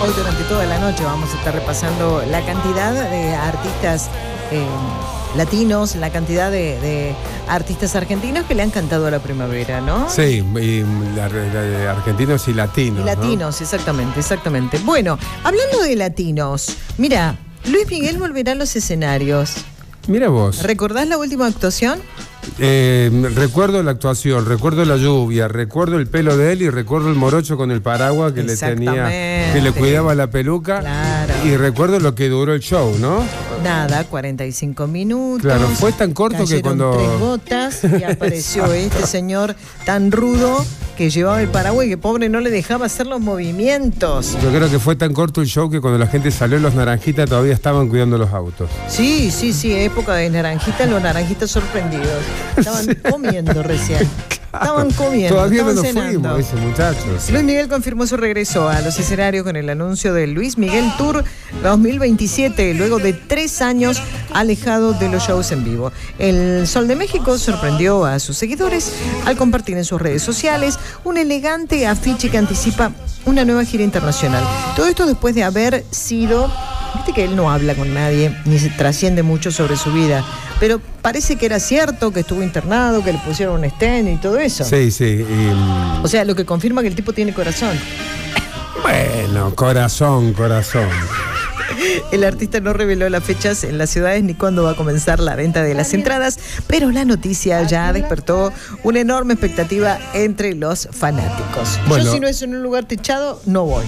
Hoy durante toda la noche vamos a estar repasando la cantidad de artistas latinos, la cantidad de artistas argentinos que le han cantado a la primavera, ¿no? Sí, y de argentinos y latinos. Y latinos, ¿no? Exactamente. Bueno, hablando de latinos, mira, Luis Miguel volverá a los escenarios. Mira vos. ¿Recordás la última actuación? Recuerdo la actuación, recuerdo la lluvia, recuerdo el pelo de él y recuerdo el morocho con el paraguas que le tenía, que le cuidaba la peluca. Claro. Y recuerdo lo que duró el show, ¿no? Nada, 45 minutos. Claro, fue tan corto que cuando 3 gotas y apareció este señor tan rudo que llevaba el paraguas y que pobre no le dejaba hacer los movimientos. Yo creo que fue tan corto el show que cuando la gente salió, los naranjitas todavía estaban cuidando los autos. Sí, época de naranjitas, los naranjitas sorprendidos. Estaban comiendo recién. Estaban comiendo. Todavía no nos cenando. fuimos, ese muchachos. Luis Miguel confirmó su regreso a los escenarios con el anuncio del Luis Miguel Tour 2027, luego de 3 años alejado de los shows en vivo. El Sol de México sorprendió a sus seguidores al compartir en sus redes sociales un elegante afiche que anticipa una nueva gira internacional. Todo esto después de haber sido... Viste que él no habla con nadie, ni se trasciende mucho sobre su vida, pero parece que era cierto, que estuvo internado, que le pusieron un stent y todo eso. Sí. O sea, lo que confirma que el tipo tiene corazón. Bueno, corazón. El artista no reveló las fechas en las ciudades ni cuándo va a comenzar la venta de las entradas, pero la noticia ya despertó una enorme expectativa entre los fanáticos. Bueno. Yo si no es en un lugar techado, no voy.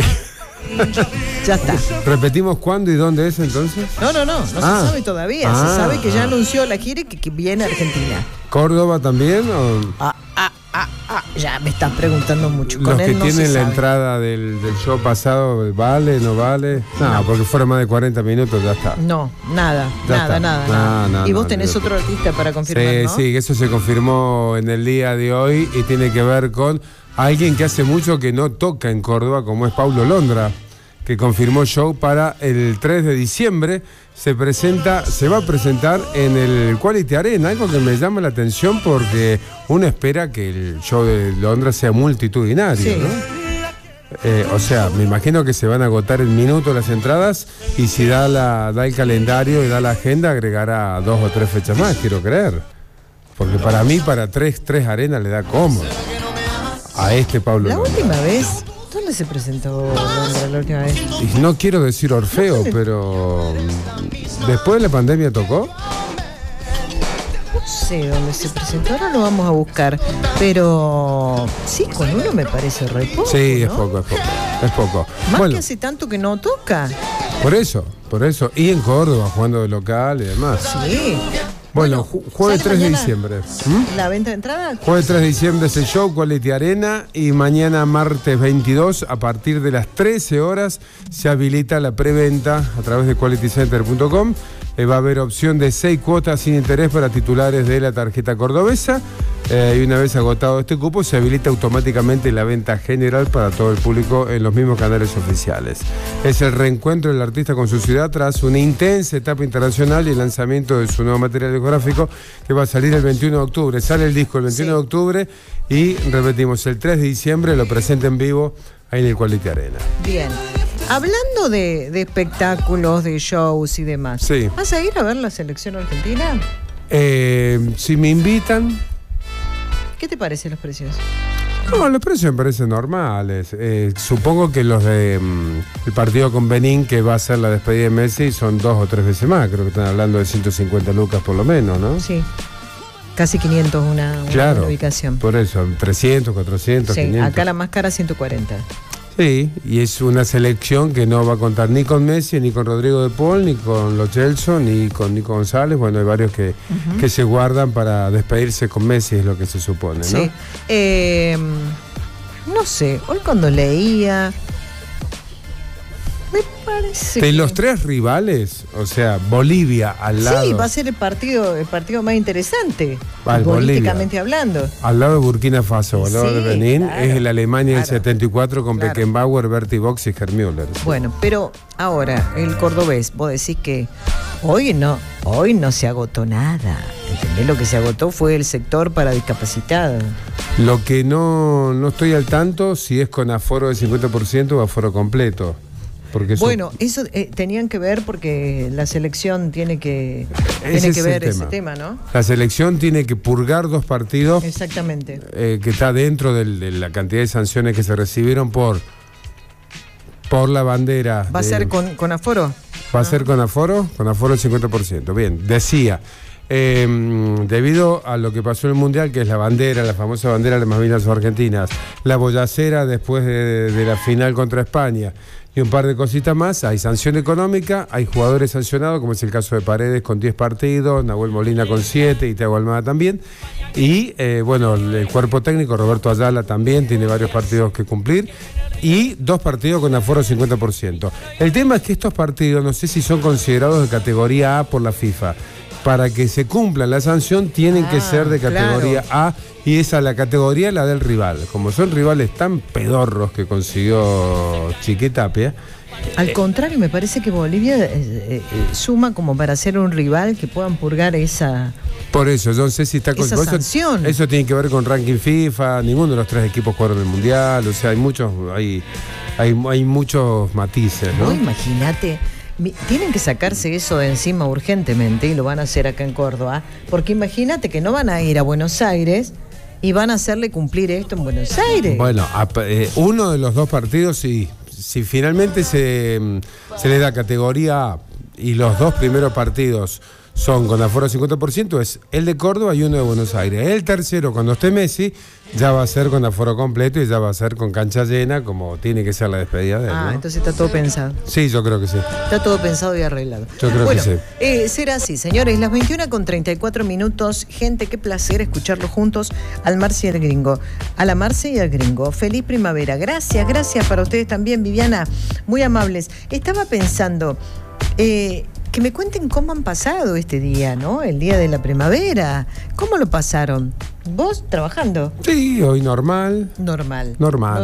Ya está. ¿Repetimos cuándo y dónde es entonces? No se sabe todavía. Se sabe que ya anunció la gira y que viene a Argentina. ¿Córdoba también? Ya me estás preguando mucho. Con Los él que no tienen se la sabe. entrada del show pasado, ¿vale? ¿No vale? No, porque fueron más de 40 minutos, ya está. No, nada. No, Y vos tenés otro artista para confirmar, ¿no? Sí, eso se confirmó en el día de hoy y tiene que ver con alguien que hace mucho que no toca en Córdoba, como es Paulo Londra, que confirmó show para el 3 de diciembre. Se va a presentar en el Quality Arena, algo que me llama la atención porque uno espera que el show de Londra sea multitudinario, Sí. ¿no? O sea, me imagino que se van a agotar en minutos las entradas y si da el calendario y da la agenda, agregará 2 o 3 fechas más, quiero creer. Porque para mí, para tres arenas le da cómodo a este Pablo La Londra. última vez, ¿dónde se presentó Londra la última vez? Y no quiero decir Orfeo, pero después de la pandemia tocó. No sé dónde se presentó, ahora lo vamos a buscar. Pero sí, con uno me parece re poco, Sí, ¿no? es poco. Más Bueno, que hace tanto que no toca. por eso. Y en Córdoba, jugando de local y demás. Sí. Bueno, jueves ¿sale 3 de mañana diciembre. la venta de entrada? Jueves 3 de diciembre es el show, Quality Arena, y mañana martes 22, a partir de las 13 horas, se habilita la preventa a través de qualitycenter.com. Va a haber opción de 6 cuotas sin interés para titulares de la tarjeta cordobesa. Y una vez agotado este cupo, se habilita automáticamente la venta general para todo el público en los mismos canales oficiales. Es el reencuentro del artista con su ciudad tras una intensa etapa internacional y el lanzamiento de su nuevo material discográfico que va a salir el 21 de octubre. Sale el disco el 21 de octubre y repetimos, el 3 de diciembre lo presenta en vivo ahí en el Quality Arena. Bien. Hablando de espectáculos, de shows y demás, Sí. ¿vas a ir a ver la selección argentina? Si me invitan... ¿Qué te parecen los precios? No, los precios me parecen normales. Supongo que los de el partido con Benín, que va a ser la despedida de Messi, son 2 o 3 veces más. Creo que están hablando de 150 lucas por lo menos, ¿no? Sí. Casi 500 una Claro, ubicación. por eso, 300, 400, Sí, 500. acá la más cara 140. Sí, y es una selección que no va a contar ni con Messi, ni con Rodrigo de Paul, ni con Lo Celso, ni con Nico González. Bueno, hay varios que se guardan para despedirse con Messi, es lo que se supone, ¿no? Sí. No sé, hoy cuando leía, me parece De que... los 3 rivales, o sea, Bolivia al lado... Sí, va a ser el partido más interesante, Bolivia. políticamente hablando. Al lado de Burkina Faso, al lado Sí, de Benín, claro, es el Alemania del claro. 74 con Claro. Beckenbauer, Bertie Box y Gerd Müller. Bueno, pero ahora, el cordobés, vos decís que Hoy no se agotó nada. ¿Entendés? Lo que se agotó fue el sector para discapacitados. Lo que no estoy al tanto si es con aforo del 50% o aforo completo. Porque eso tenían que ver porque la selección tiene que ver ese tema, ¿no? La selección tiene que purgar 2 partidos. Exactamente. Que está dentro de la cantidad de sanciones que se recibieron por la bandera. ¿Va a ser con aforo? Va a ser con aforo del 50%. Bien, decía, debido a lo que pasó en el Mundial, que es la bandera, la famosa bandera de las Malvinas argentinas, la boyacera después de la final contra España y un par de cositas más, hay sanción económica, hay jugadores sancionados, como es el caso de Paredes con 10 partidos, Nahuel Molina con 7 y Thiago Almada también. Y el cuerpo técnico, Roberto Ayala también tiene varios partidos que cumplir y 2 partidos con aforo 50%. El tema es que estos partidos, no sé si son considerados de categoría A por la FIFA. Para que se cumpla la sanción tienen que ser de categoría A, y esa la categoría la del rival. Como son rivales tan pedorros que consiguió Chiquitapia. Al contrario, me parece que Bolivia suma como para ser un rival que puedan purgar esa. Por eso, yo no sé si está con esa sanción. Eso tiene que ver con ranking FIFA. Ninguno de los 3 equipos jugaron el Mundial. O sea, hay muchos matices, ¿no? No, imagínate. Tienen que sacarse eso de encima urgentemente y lo van a hacer acá en Córdoba, porque imagínate que no van a ir a Buenos Aires y van a hacerle cumplir esto en Buenos Aires. Bueno, uno de los 2 partidos, si finalmente se le da categoría A y los 2 primeros partidos son con aforo 50%, es el de Córdoba y uno de Buenos Aires. El tercero, cuando esté Messi, ya va a ser con aforo completo y ya va a ser con cancha llena, como tiene que ser la despedida de él, ¿no? Entonces está todo pensado. Sí, yo creo que sí. Está todo pensado y arreglado. Yo creo que sí. Será así, señores. Las 21:34. Gente, qué placer escucharlos juntos al Marce y al Gringo. A la Marce y al Gringo. Feliz primavera. Gracias para ustedes también, Viviana. Muy amables. Estaba pensando. Que me cuenten cómo han pasado este día, ¿no? El día de la primavera. ¿Cómo lo pasaron? ¿Vos trabajando? Sí, hoy normal. Normal.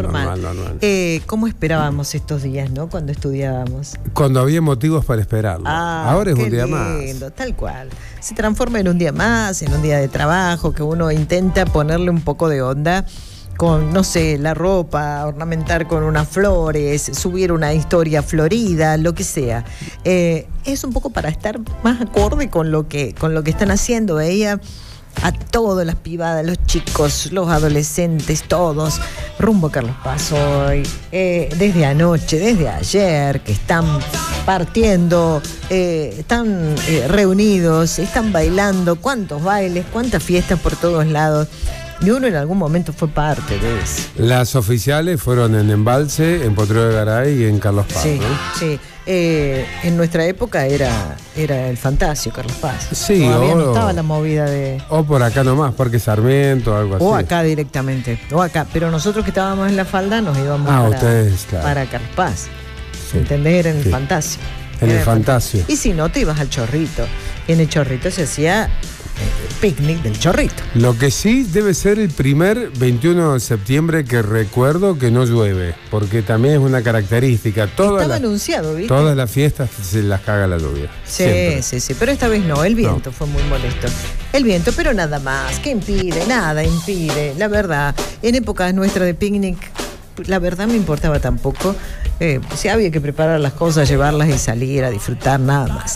¿Cómo esperábamos estos días, no? Cuando estudiábamos. Cuando había motivos para esperarlo. Ahora es un día más. Tal cual. Se transforma en un día más, en un día de trabajo, que uno intenta ponerle un poco de onda con, no sé, la ropa, ornamentar con unas flores, subir una historia florida, lo que sea. Es un poco para estar más acorde con lo que están haciendo. Ella, a todas las pibadas, los chicos, los adolescentes, todos, rumbo a Carlos Paz hoy, desde anoche, desde ayer, que están partiendo, están reunidos, están bailando, cuántos bailes, cuántas fiestas por todos lados. Y uno en algún momento fue parte de eso. Las oficiales fueron en Embalse, en Potrero de Garay y en Carlos Paz, sí, ¿no? Sí. En nuestra época era el Fantasio, Carlos Paz. Sí, todavía no estaba la movida de. O por acá nomás, Parque Sarmiento, algo así. O acá directamente. O acá. Pero nosotros que estábamos en la falda nos íbamos para Carlos Paz. Sí. ¿Entendés? Era en el Fantasio. En el Fantasio. Y si no, te ibas al Chorrito. Y en el Chorrito se hacía picnic del Chorrito. Lo que sí debe ser el primer 21 de septiembre que recuerdo que no llueve, porque también es una característica. Estaba anunciado, ¿viste? Todas las fiestas se las caga la lluvia. Sí, pero esta vez no, el viento fue muy molesto. El viento, pero nada más. ¿Qué impide? Nada impide. La verdad, en épocas nuestras de picnic, la verdad me importaba tampoco. Si había que preparar las cosas, llevarlas y salir a disfrutar, nada más.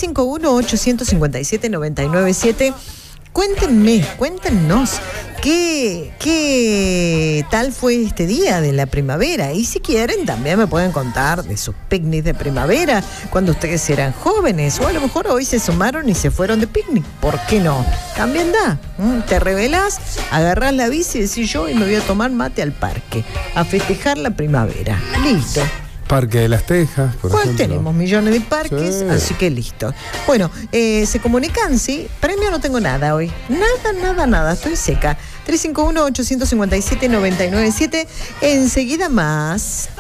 351-857-997. Cuéntenos qué tal fue este día de la primavera. Y si quieren, también me pueden contar de sus picnics de primavera, cuando ustedes eran jóvenes. O a lo mejor hoy se sumaron y se fueron de picnic. ¿Por qué no? También da. Te revelás, agarrás la bici y decís, yo hoy me voy a tomar mate al parque, a festejar la primavera. Listo. Parque de las Tejas, por ejemplo. Tenemos millones de parques, así que listo. Bueno, se comunican, ¿sí? Premio no tengo nada hoy. Nada. Estoy seca. 351-857-997. Enseguida más.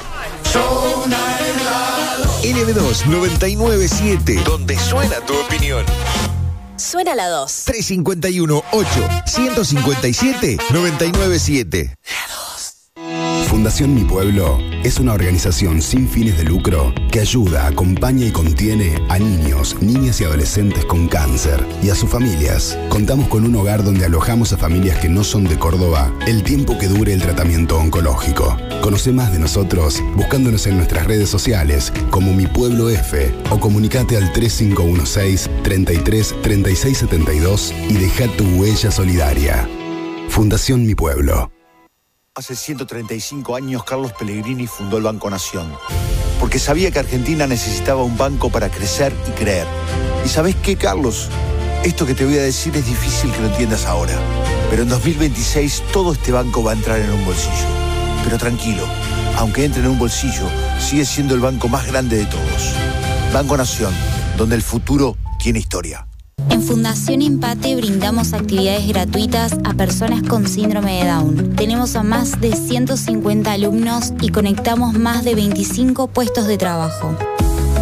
LB2 997, donde suena tu opinión. Suena la 2. 351-8-157-997. La 2. Fundación Mi Pueblo es una organización sin fines de lucro que ayuda, acompaña y contiene a niños, niñas y adolescentes con cáncer y a sus familias. Contamos con un hogar donde alojamos a familias que no son de Córdoba el tiempo que dure el tratamiento oncológico. Conoce más de nosotros buscándonos en nuestras redes sociales como Mi Pueblo F o comunicate al 3516 33 36 72 y deja tu huella solidaria. Fundación Mi Pueblo. Hace 135 años Carlos Pellegrini fundó el Banco Nación, porque sabía que Argentina necesitaba un banco para crecer y creer. ¿Y sabés qué, Carlos? Esto que te voy a decir es difícil que lo entiendas ahora, pero en 2026 todo este banco va a entrar en un bolsillo. Pero tranquilo, aunque entre en un bolsillo, sigue siendo el banco más grande de todos. Banco Nación, donde el futuro tiene historia. En Fundación Empate brindamos actividades gratuitas a personas con síndrome de Down. Tenemos a más de 150 alumnos y conectamos más de 25 puestos de trabajo.